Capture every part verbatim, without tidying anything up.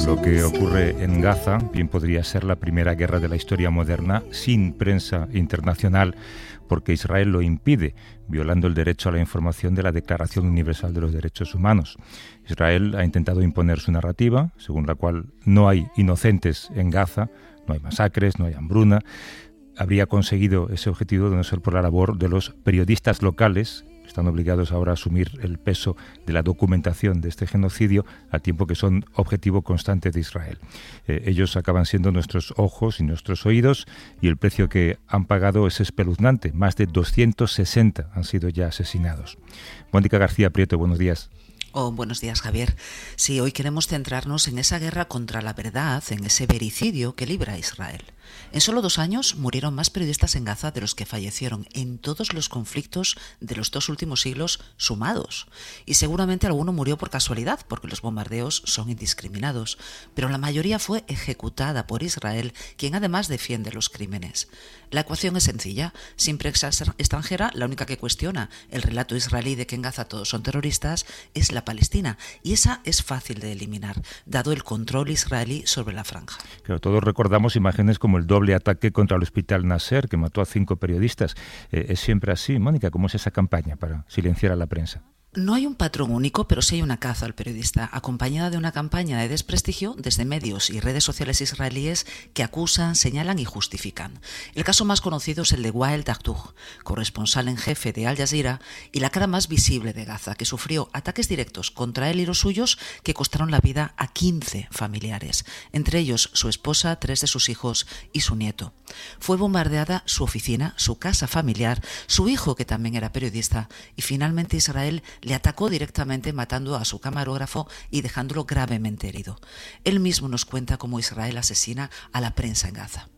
Lo que ocurre en Gaza bien podría ser la primera guerra de la historia moderna sin prensa internacional, porque Israel lo impide, violando el derecho a la información de la Declaración Universal de los Derechos Humanos. Israel ha intentado imponer su narrativa, según la cual no hay inocentes en Gaza, no hay masacres, no hay hambruna. Habría conseguido ese objetivo de no ser por la labor de los periodistas locales. Están obligados ahora a asumir el peso de la documentación de este genocidio, al tiempo que son objetivo constante de Israel. Eh, ellos acaban siendo nuestros ojos y nuestros oídos, y el precio que han pagado es espeluznante. Más de doscientos sesenta han sido ya asesinados. Mónica García Prieto, buenos días. Oh, buenos días, Javier. Sí, hoy queremos centrarnos en esa guerra contra la verdad, en ese vericidio que libra Israel. En solo dos años murieron más periodistas en Gaza de los que fallecieron en todos los conflictos de los dos últimos siglos sumados. Y seguramente alguno murió por casualidad, porque los bombardeos son indiscriminados. Pero la mayoría fue ejecutada por Israel, quien además defiende los crímenes. La ecuación es sencilla. Sin prensa extranjera, la única que cuestiona el relato israelí de que en Gaza todos son terroristas es la palestina. Y esa es fácil de eliminar, dado el control israelí sobre la franja. Claro, todos recordamos imágenes como el doble ataque contra el Hospital Nasser, que mató a cinco periodistas. Eh, ¿Es siempre así, Mónica? ¿Cómo es esa campaña para silenciar a la prensa? No hay un patrón único, pero sí hay una caza al periodista, acompañada de una campaña de desprestigio desde medios y redes sociales israelíes que acusan, señalan y justifican. El caso más conocido es el de Wael Dahdouh, corresponsal en jefe de Al Jazeera y la cara más visible de Gaza, que sufrió ataques directos contra él y los suyos que costaron la vida a quince familiares, entre ellos su esposa, tres de sus hijos y su nieto. Fue bombardeada su oficina, su casa familiar, su hijo, que también era periodista, y finalmente Israel le atacó directamente, matando a su camarógrafo y dejándolo gravemente herido. Él mismo nos cuenta cómo Israel asesina a la prensa en Gaza.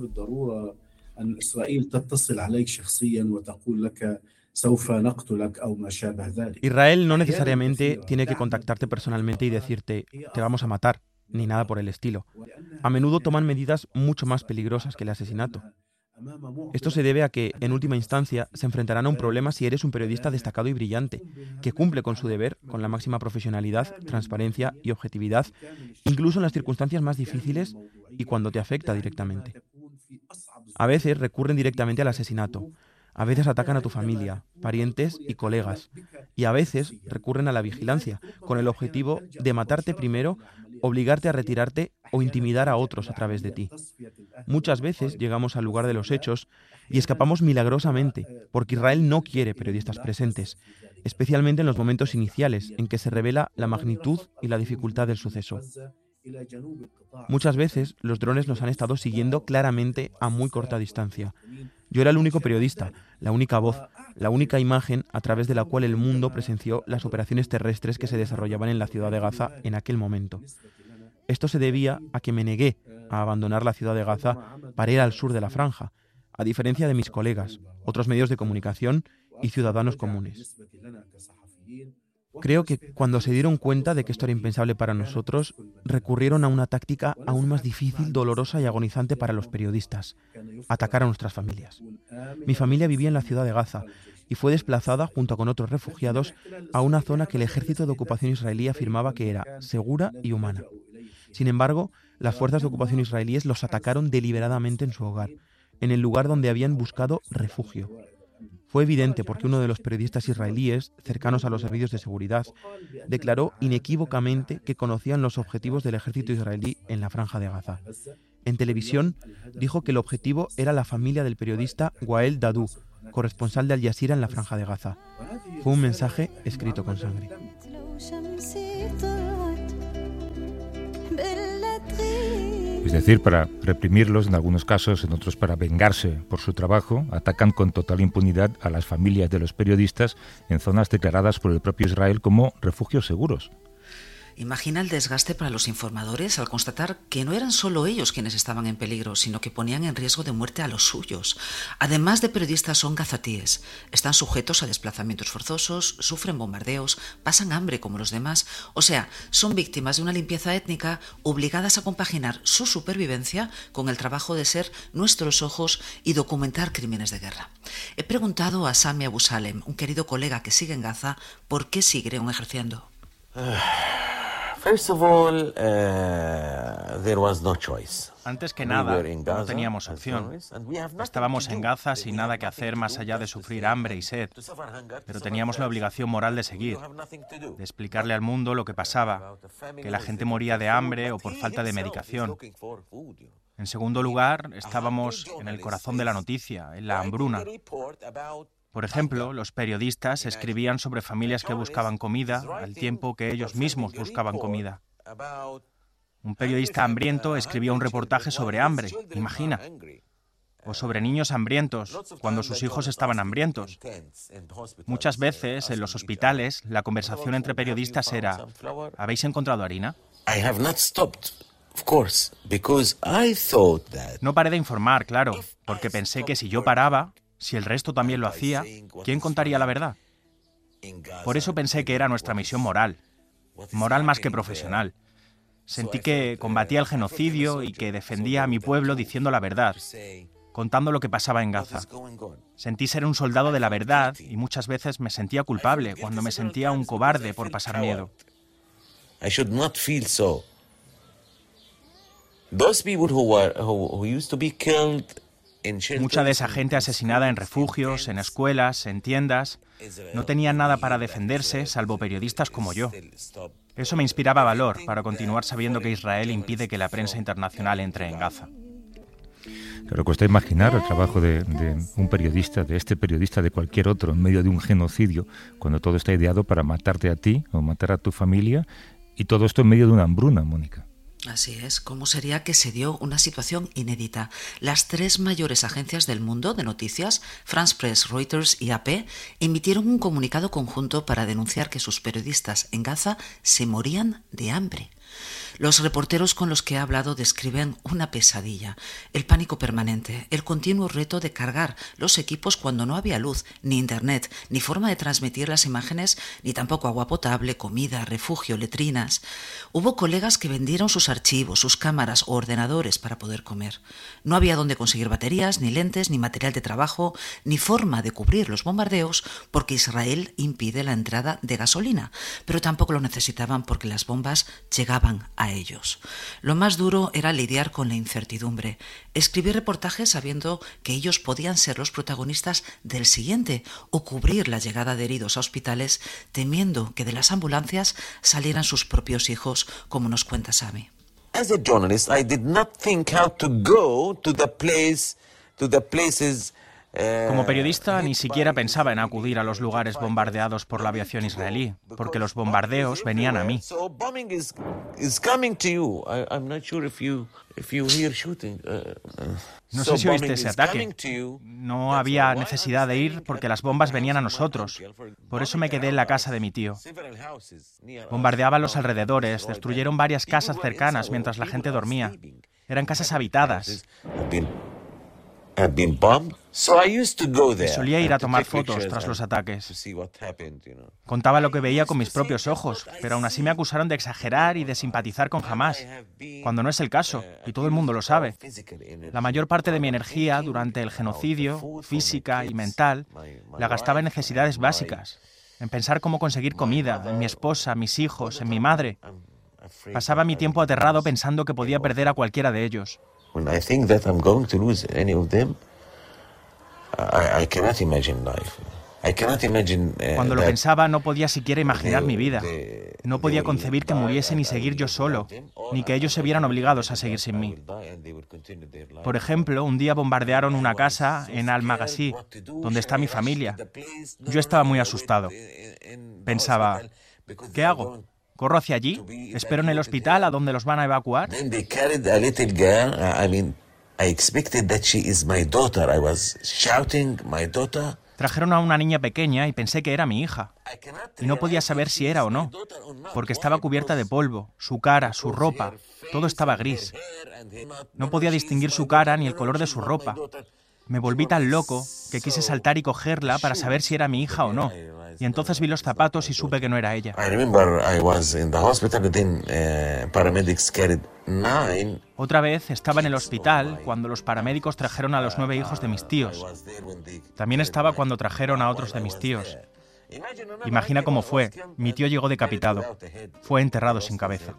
Israel no necesariamente tiene que contactarte personalmente y decirte te vamos a matar, ni nada por el estilo. A menudo toman medidas mucho más peligrosas que el asesinato. Esto se debe a que, en última instancia, se enfrentarán a un problema si eres un periodista destacado y brillante, que cumple con su deber con la máxima profesionalidad, transparencia y objetividad, incluso en las circunstancias más difíciles y cuando te afecta directamente. A veces recurren directamente al asesinato, a veces atacan a tu familia, parientes y colegas, y a veces recurren a la vigilancia, con el objetivo de matarte primero, obligarte a retirarte o intimidar a otros a través de ti. Muchas veces llegamos al lugar de los hechos y escapamos milagrosamente, porque Israel no quiere periodistas presentes, especialmente en los momentos iniciales en que se revela la magnitud y la dificultad del suceso. Muchas veces los drones nos han estado siguiendo claramente a muy corta distancia. Yo era el único periodista, la única voz, la única imagen a través de la cual el mundo presenció las operaciones terrestres que se desarrollaban en la ciudad de Gaza en aquel momento. Esto se debía a que me negué a abandonar la ciudad de Gaza para ir al sur de la franja, a diferencia de mis colegas, otros medios de comunicación y ciudadanos comunes. Creo que cuando se dieron cuenta de que esto era impensable para nosotros, recurrieron a una táctica aún más difícil, dolorosa y agonizante para los periodistas: atacar a nuestras familias. Mi familia vivía en la ciudad de Gaza y fue desplazada junto con otros refugiados a una zona que el ejército de ocupación israelí afirmaba que era segura y humana. Sin embargo, las fuerzas de ocupación israelíes los atacaron deliberadamente en su hogar, en el lugar donde habían buscado refugio. Fue evidente porque uno de los periodistas israelíes, cercanos a los servicios de seguridad, declaró inequívocamente que conocían los objetivos del ejército israelí en la franja de Gaza. En televisión dijo que el objetivo era la familia del periodista Wael Dahdouh, corresponsal de Al Jazeera en la franja de Gaza. Fue un mensaje escrito con sangre. Es decir, para reprimirlos en algunos casos, en otros para vengarse por su trabajo, atacan con total impunidad a las familias de los periodistas en zonas declaradas por el propio Israel como refugios seguros. Imagina el desgaste para los informadores al constatar que no eran solo ellos quienes estaban en peligro, sino que ponían en riesgo de muerte a los suyos. Además de periodistas, son gazatíes. Están sujetos a desplazamientos forzosos, sufren bombardeos, pasan hambre como los demás. O sea, son víctimas de una limpieza étnica, obligadas a compaginar su supervivencia con el trabajo de ser nuestros ojos y documentar crímenes de guerra. He preguntado a Sami Abu Salem, un querido colega que sigue en Gaza, por qué siguen ejerciendo. Antes que nada, no teníamos opción. Estábamos en Gaza sin nada que hacer más allá de sufrir hambre y sed, pero teníamos la obligación moral de seguir, de explicarle al mundo lo que pasaba, que la gente moría de hambre o por falta de medicación. En segundo lugar, estábamos en el corazón de la noticia, en la hambruna. Por ejemplo, los periodistas escribían sobre familias que buscaban comida al tiempo que ellos mismos buscaban comida. Un periodista hambriento escribía un reportaje sobre hambre, imagina. O sobre niños hambrientos, cuando sus hijos estaban hambrientos. Muchas veces, en los hospitales, la conversación entre periodistas era: ¿habéis encontrado harina? No paré de informar, claro, porque pensé que si yo paraba, si el resto también lo hacía, ¿quién contaría la verdad? Por eso pensé que era nuestra misión moral, moral más que profesional. Sentí que combatía el genocidio y que defendía a mi pueblo diciendo la verdad, contando lo que pasaba en Gaza. Sentí ser un soldado de la verdad y muchas veces me sentía culpable cuando me sentía un cobarde por pasar miedo. Mucha de esa gente asesinada en refugios, en escuelas, en tiendas, no tenían nada para defenderse, salvo periodistas como yo. Eso me inspiraba valor para continuar sabiendo que Israel impide que la prensa internacional entre en Gaza. Claro, cuesta imaginar el trabajo de, de un periodista, de este periodista, de cualquier otro, en medio de un genocidio, cuando todo está ideado para matarte a ti o matar a tu familia, y todo esto en medio de una hambruna, Mónica. Así es, ¿cómo sería que se dio una situación inédita? Las tres mayores agencias del mundo de noticias, France Press, Reuters y A P, emitieron un comunicado conjunto para denunciar que sus periodistas en Gaza se morían de hambre. Los reporteros con los que he hablado describen una pesadilla, el pánico permanente, el continuo reto de cargar los equipos cuando no había luz, ni internet, ni forma de transmitir las imágenes, ni tampoco agua potable, comida, refugio, letrinas. Hubo colegas que vendieron sus archivos, sus cámaras o ordenadores para poder comer. No había dónde conseguir baterías, ni lentes, ni material de trabajo, ni forma de cubrir los bombardeos porque Israel impide la entrada de gasolina, pero tampoco lo necesitaban porque las bombas llegaban a ellos. Lo más duro era lidiar con la incertidumbre, escribir reportajes sabiendo que ellos podían ser los protagonistas del siguiente o cubrir la llegada de heridos a hospitales temiendo que de las ambulancias salieran sus propios hijos, como nos cuenta Sami. As a journalist, I did not think how to go to the place, to the places. Como periodista, ni siquiera pensaba en acudir a los lugares bombardeados por la aviación israelí, porque los bombardeos venían a mí. No sé si oíste ese ataque. No había necesidad de ir porque las bombas venían a nosotros. Por eso me quedé en la casa de mi tío. Bombardeaban los alrededores, destruyeron varias casas cercanas mientras la gente dormía. Eran casas habitadas. Solía ir a tomar fotos tras los ataques. Contaba lo que veía con mis propios ojos, pero aún así me acusaron de exagerar y de simpatizar con Hamás, cuando no es el caso, y todo el mundo lo sabe. La mayor parte de mi energía durante el genocidio, física y mental, la gastaba en necesidades básicas, en pensar cómo conseguir comida, en mi esposa, mis hijos, en mi madre. Pasaba mi tiempo aterrado pensando que podía perder a cualquiera de ellos. When I think that I'm going to lose any of them, I, I cannot imagine life. I cannot imagine, uh, Cuando lo pensaba, no podía siquiera imaginar mi vida. No podía concebir que muriesen y seguir yo solo, ni que ellos se vieran obligados a seguir sin mí. Por ejemplo, un día bombardearon una casa en Al-Maghazi, donde está mi familia. Yo estaba muy asustado. Pensaba, ¿qué hago? ¿Corro hacia allí? ¿Espero en el hospital a donde los van a evacuar? Trajeron a una niña pequeña y pensé que era mi hija. Y no podía saber si era o no, porque estaba cubierta de polvo, su cara, su ropa, todo estaba gris. No podía distinguir su cara ni el color de su ropa. Me volví tan loco que quise saltar y cogerla para saber si era mi hija o no. Y entonces vi los zapatos y supe que no era ella. Otra vez estaba en el hospital cuando los paramédicos trajeron a los nueve hijos de mis tíos. También estaba cuando trajeron a otros de mis tíos. Imagina cómo fue. Mi tío llegó decapitado. Fue enterrado sin cabeza.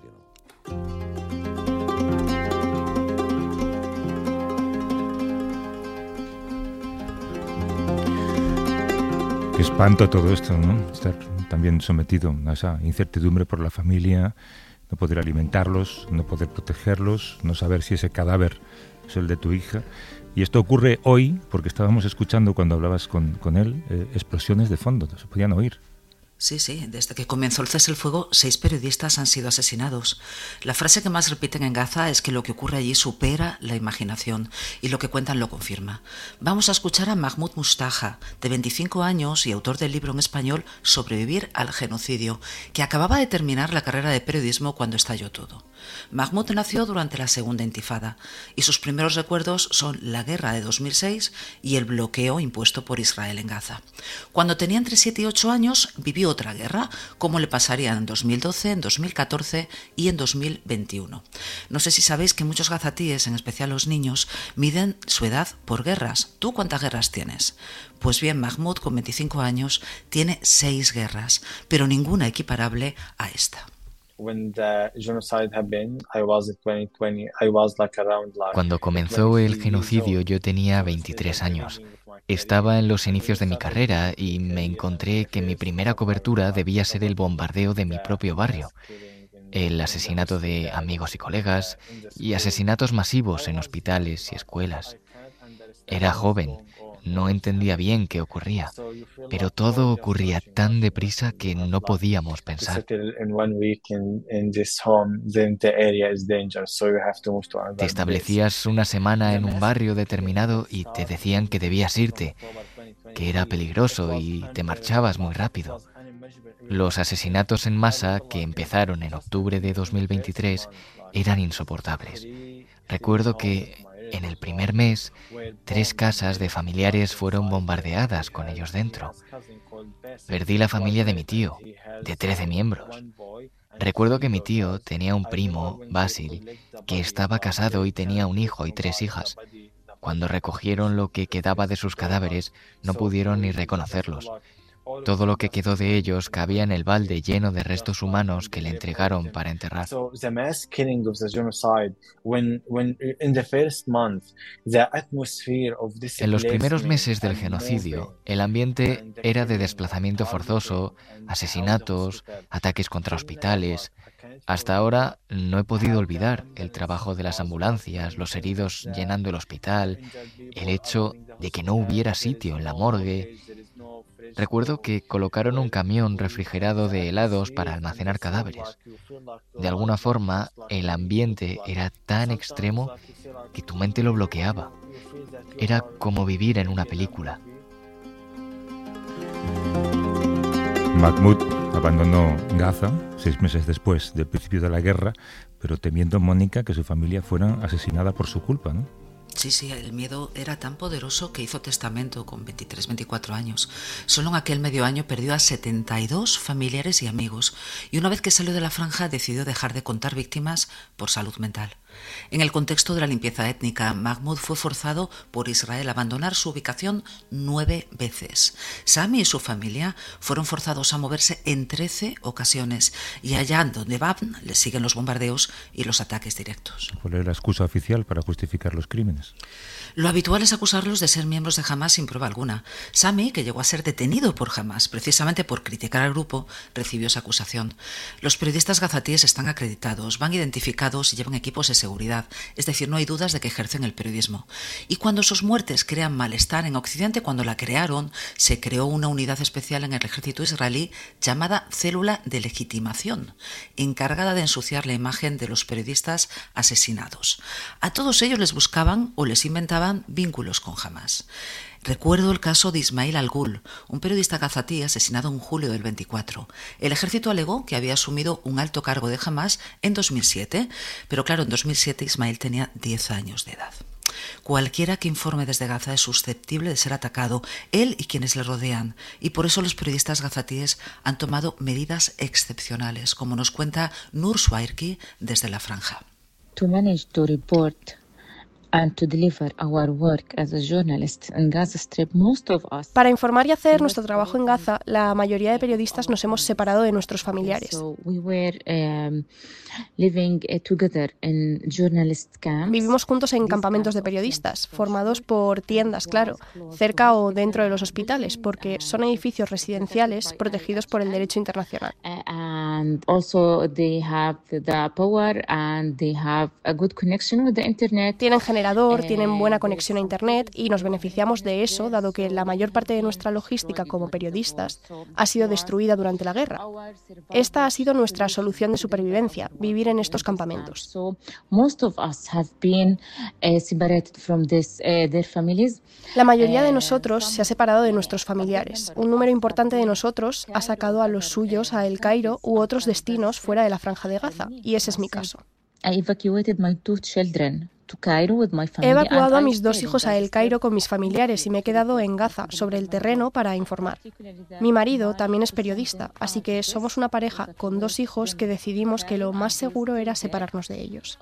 Qué espanto todo esto, ¿no? Estar también sometido a esa incertidumbre por la familia, no poder alimentarlos, no poder protegerlos, no saber si ese cadáver es el de tu hija. Y esto ocurre hoy porque estábamos escuchando cuando hablabas con, con él eh, explosiones de fondo, se podían oír. Sí, sí, desde que comenzó el cese el fuego, seis periodistas han sido asesinados. La frase que más repiten en Gaza es que lo que ocurre allí supera la imaginación, y lo que cuentan lo confirma. Vamos a escuchar a Mahmoud Mustafa, de veinticinco años y autor del libro en español Sobrevivir al genocidio, que acababa de terminar la carrera de periodismo cuando estalló todo. Mahmoud nació durante la Segunda Intifada, y sus primeros recuerdos son la guerra de dos mil seis y el bloqueo impuesto por Israel en Gaza. Cuando tenía entre siete y ocho años, vivió otra guerra, como le pasaría en dos mil doce, en dos mil catorce y en dos mil veintiuno. No sé si sabéis que muchos gazatíes, en especial los niños, miden su edad por guerras. ¿Tú cuántas guerras tienes? Pues bien, Mahmoud, con veinticinco años, tiene seis guerras, pero ninguna equiparable a esta. Cuando comenzó el genocidio yo tenía veintitrés años. Estaba en los inicios de mi carrera y me encontré que mi primera cobertura debía ser el bombardeo de mi propio barrio, el asesinato de amigos y colegas y asesinatos masivos en hospitales y escuelas. Era joven. No entendía bien qué ocurría, pero todo ocurría tan deprisa que no podíamos pensar. Te establecías una semana en un barrio determinado y te decían que debías irte, que era peligroso y te marchabas muy rápido. Los asesinatos en masa, que empezaron en octubre de dos mil veintitrés, eran insoportables. Recuerdo que en el primer mes, tres casas de familiares fueron bombardeadas con ellos dentro. Perdí la familia de mi tío, de trece miembros. Recuerdo que mi tío tenía un primo, Basil, que estaba casado y tenía un hijo y tres hijas. Cuando recogieron lo que quedaba de sus cadáveres, no pudieron ni reconocerlos. Todo lo que quedó de ellos cabía en el balde lleno de restos humanos que le entregaron para enterrar. En los primeros meses del genocidio, el ambiente era de desplazamiento forzoso, asesinatos, ataques contra hospitales. Hasta ahora no he podido olvidar el trabajo de las ambulancias, los heridos llenando el hospital, el hecho de que no hubiera sitio en la morgue. Recuerdo que colocaron un camión refrigerado de helados para almacenar cadáveres. De alguna forma, el ambiente era tan extremo que tu mente lo bloqueaba. Era como vivir en una película. Mahmoud abandonó Gaza seis meses después del principio de la guerra, pero temiendo, Mónica, que su familia fuera asesinada por su culpa, ¿no? Sí, sí, el miedo era tan poderoso que hizo testamento con veintitrés, veinticuatro años. Solo en aquel medio año perdió a setenta y dos familiares y amigos, y una vez que salió de la franja decidió dejar de contar víctimas por salud mental. En el contexto de la limpieza étnica, Mahmoud fue forzado por Israel a abandonar su ubicación nueve veces. Sami y su familia fueron forzados a moverse en trece ocasiones, y allá donde van les siguen los bombardeos y los ataques directos. ¿Cuál es la excusa oficial para justificar los crímenes? Lo habitual es acusarlos de ser miembros de Hamas sin prueba alguna. Sami, que llegó a ser detenido por Hamas precisamente por criticar al grupo, recibió esa acusación. Los periodistas gazatíes están acreditados, van identificados y llevan equipos de seguridad, es decir, no hay dudas de que ejercen el periodismo. Y cuando sus muertes crean malestar en Occidente, cuando la crearon, se creó una unidad especial en el ejército israelí llamada Célula de Legitimación, encargada de ensuciar la imagen de los periodistas asesinados. A todos ellos les buscaban o les inventaban vínculos con Hamas. Recuerdo el caso de Ismail Al-Ghul, un periodista gazatí asesinado en julio del veinticuatro. El ejército alegó que había asumido un alto cargo de Hamas en dos mil siete, pero claro, en dos mil siete Ismail tenía diez años de edad. Cualquiera que informe desde Gaza es susceptible de ser atacado, él y quienes le rodean, y por eso los periodistas gazatíes han tomado medidas excepcionales, como nos cuenta Nur Swairki desde la franja. To manage to report Para informar y hacer nuestro trabajo en Gaza, la mayoría de periodistas nos hemos separado de nuestros familiares. Vivimos juntos en campamentos de periodistas, formados por tiendas, claro, cerca o dentro de los hospitales, porque son edificios residenciales protegidos por el derecho internacional. Tienen generador, tienen buena conexión a Internet y nos beneficiamos de eso, dado que la mayor parte de nuestra logística como periodistas ha sido destruida durante la guerra. Esta ha sido nuestra solución de supervivencia, vivir en estos campamentos. La mayoría de nosotros se ha separado de nuestros familiares. Un número importante de nosotros ha sacado a los suyos a El Cairo u otros destinos fuera de la Franja de Gaza, y ese es mi caso. He evacuado a mis dos hijos a El Cairo con mis familiares y me he quedado en Gaza, sobre el terreno, para informar. Mi marido también es periodista, así que somos una pareja con dos hijos que decidimos que lo más seguro era separarnos de ellos.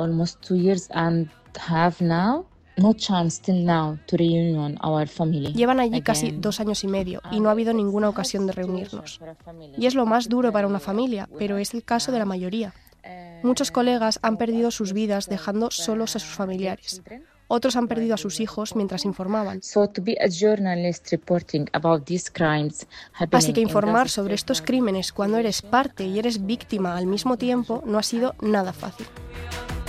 Llevan allí casi dos años y medio y no ha habido ninguna ocasión de reunirnos. Y es lo más duro para una familia, pero es el caso de la mayoría. Muchos colegas han perdido sus vidas dejando solos a sus familiares. Otros han perdido a sus hijos mientras informaban. Así que informar sobre estos crímenes cuando eres parte y eres víctima al mismo tiempo no ha sido nada fácil.